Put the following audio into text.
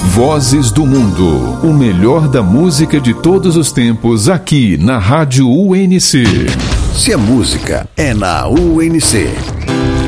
Vozes do Mundo, o melhor da música de todos os tempos aqui na Rádio UNC. Se a música é na UNC,